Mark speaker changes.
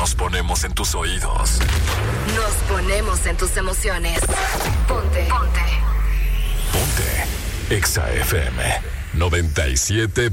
Speaker 1: Nos ponemos en tus oídos.
Speaker 2: Nos ponemos en tus emociones. Ponte.
Speaker 1: Exa FM 97.3.